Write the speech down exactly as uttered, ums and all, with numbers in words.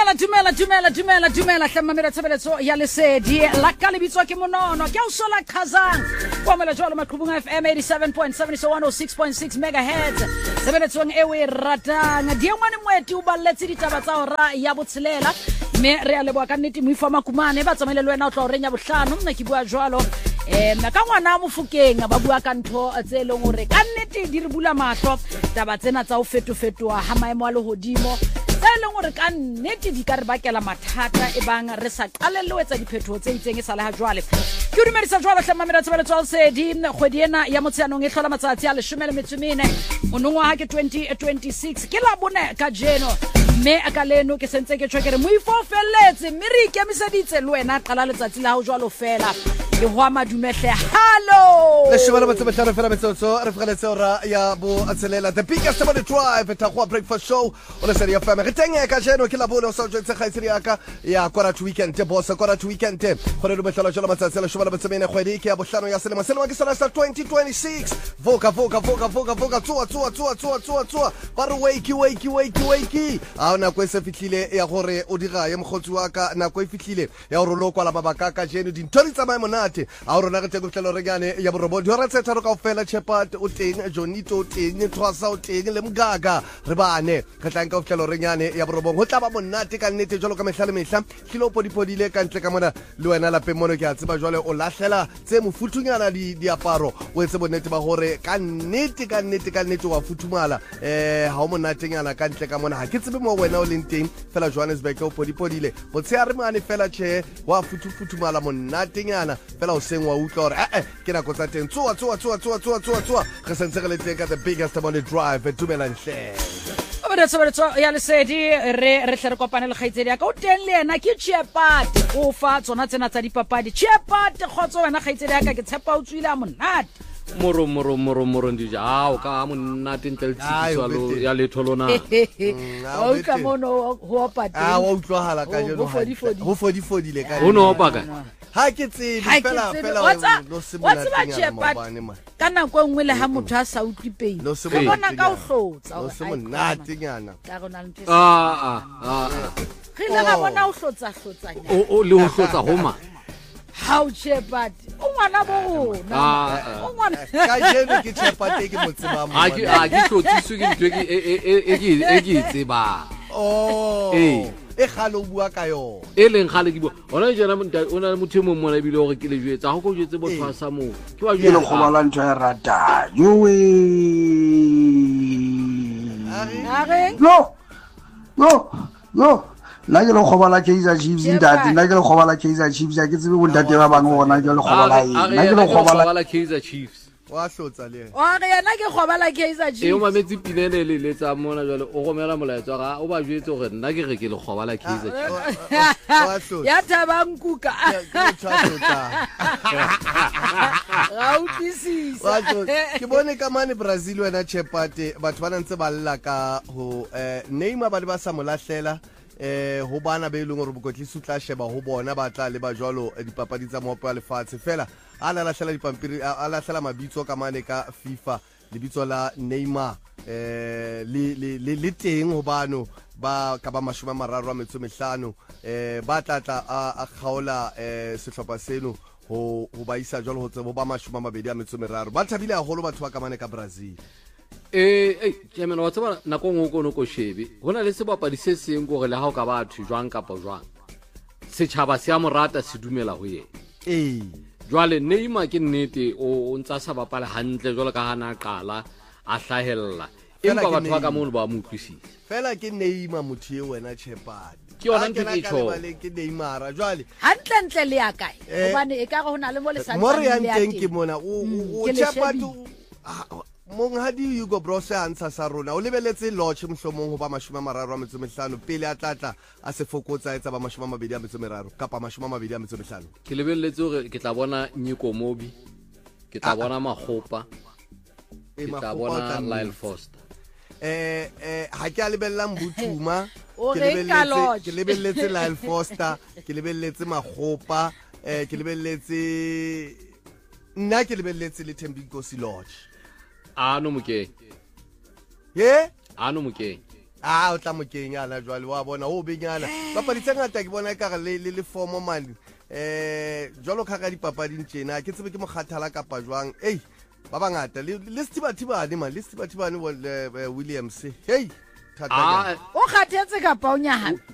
Dumela, dumela, dumela, dumela, dumela, hlemmamela tshebeletso ya lesedi la ka lebitswa ke monono ke o sola khazang kwa mela jwalo maqhubung F M eighty-seven point seven so one oh six point six megahertz tsebeletsong e we ratang diengwane mweti o balletse ditaba tsa hora ya botshelela me re a leboa ka nnete mo ifama kumane ba tsamaile le wena o tla o renya bohlano nna ke bua jwalo eh na ka ngwana mo Fokeng ba bua ka ntho tse leng hore ka nnete di re bula mahlo taba tsena tsa o fetofetoa ha maemo a lehodimo leng gore ka nnete di ka re bakela mathata e bang re sa qalelle wetsa diphetho tse itseng e sala ha jwale ke dumedisa jwalo hlemmamela tshebeletso ya lesedi kgwedi ena ya motsheanong e hlola matsatsi a leshome le metso e mene monongwa ha ke twenty twenty-six ke la bone ka jeno me aka leno ke sentse ke tshwekere mo ifofelletse mme re ikemiseditse le wena qala letsatsi la ho jwalo fela ke hwa madumehle hallo le shebana ba tsebe tlare fela metsotso re fgaletse ora ya bo atselela the biggest money drive ta go breakfast show o le seria fama re tenge ka jeno ke la bone o sa jetse khaitsiri yaka ya kora to weekend te boss kora to weekend gore re betla jalo matsatsi le shebana ba tsebene kgwedi ke ya bohlano ya selemo selemo ke sala twenty twenty-six voka voka voka voka voka tsua tsua tsua tsua tsua tsua ba re wake wake wake wake a na go se fitlile ya gore o dira ya mogotsi wa ka na go e fitlile ya go lo kwala babaka ka jeno di ntori tsa maemona a o rona re tse go tlelo re gane ya borobodi hora tse tharo ka ofela Chepat o teng Jonito o teng Thwasa o teng le Mgaga re bane re tlang ka ofela re gane ya borobong ho tla ba monate ka nnete jalo ka mehla le mehla tlilo podipodile ka ntle ka mona le wena la pemono ke a tseba jwale o lahlela tse mofuthunyana di diaparo o etse bonnete ba hore ka nnete ka nnete ka nnete wa futhumala eh ha o monatenyana ka ntle ka mona ha ke tsebe mo wena o leng teng fela Johannesburg o podipodile botse a re mane fela che wa futhufuthumala monatenyana fela o seng wa utlwa hore eh ke na go tsa teng tsua tsua tsua tsua tsua tsua tsua re sentse re le teng ka the biggest money drive to Melanhle o re tsebetso ya lesedi re re hle re kopane le khaitsedi ya ka o teng le yena ke Chepat o fa tsona tsena tsa dipapadi Chepat khotso wena khaitsedi ya ka ke tshepa o tswile a monate moro moro moro moro ndi ja o ka monate ntle tsiso ya letholona o ka mono ho pati a o utlwahala ka jeno ho fodi fodi le ka o no paka ha ke tsebe fela fela lo simola teng kana go nngwe le ha motho a sa utlwi peile lo bona ka o hlotsa lo simonate nyana ka rona le ntse a a a re la ga bona o hlotsa hlotsa nya o le o hlotsa homa how Chepat o ngwana bo rona o ngwana ka jeno ke Chepat ke motseba mo a ke a ke hlotsiswe ke ntwe ke e ke e ke tseba oh eh e khalo bua ka yo e leng khale ke bua ona jena ona motho mo mona bile gore ke le jwetsa go go jwetse botho sa mo ke wa jwetsa go bala ntho ya rata yowe are no no no la ke le khobala Kaizer Chiefs ndati la ke le khobala Kaizer Chiefs ya ke tsebe bo ntate ba bang gona ke le khobala eng la ke le khobala Kaizer Chiefs wa hlotsa le wa re yana ke khobala Kaizer Chiefs e o mametsi pinene le le tsa mona jwale o gomela molaetsa ga o ba jwetse gore nna ke re ke le khobala Kaizer Chiefs ya thabang kuka ga o tsisisa ke bone ka mane Brazil wena Chepat batho bana ntse ba lla ka ho Neymar ba le ba sa molahlela eh ho bana be ileng gore bokotlisi utla sheba ho bona ba tla le ba jwalo dipapadi tsa mopo ya lefatshe fela a la lahlela dipampiri a lahlela mabitso ka mane ka FIFA lebitso la Neymar eh le le le teng ho bano ba ka ba mashome mararo a metso mehlano eh ba tlatla a khaola eh sehlopha seno ho ho ba isa jwalo ho tsebo ba mashome a mabedi a metso meraro ba thabile a holo batho ba ka mane ka Brazil eh eh jemela wa tsaba nako ngo go no ko shebe hona le sebapadi se seng go re le ha o ka batho jwang kapa jwang setjhaba se a morata se dumela ho yena eh jwale Neymar ke nnete o ntsa sa bapala hantle jwalo ka hana qala a hlahella empa batho ba ka mono ba mo utlwisisa fela ke Neymar motho e wena Chepat ke yona ntse e tsho ke Neymar jwale hantle ntle le ya kae hobane e ka go na le mo le sa mo re yang teng ke mona o Chepat mong hadi Hugo Broos a ntsha sa rona o lebeletse lodge mohlomong ho ba mashome mararo a metso mehlano pele a tlatla a se fokotsa etsa ba mashome a mabedi a metso meraro kapa mashome a mabedi a metso mehlano ke lebeletse hore ke tla bona Nyiko Mobi ke tla bona Makgopa ke tla bona Lyle Foster eh eh ha ke a lebellang Butuma ke lebeletse ke lebeletse Lyle Foster ke lebeletse Makgopa eh ke lebeletse nna ke lebeletse le Thembinkosi Lodge a no mokeng ye a no mokeng Ah o tla mo kenyana jwale wa bona o benyana papadi tse ngata ke bona ka le le formo mali eh jwalo ka ga dipapading tjena ke tsebe ke mo kgathala ka pa jwang ei ba bangata le le stiba tibane man le stiba tibane Williams hey o kgathetse ka pa o nyahana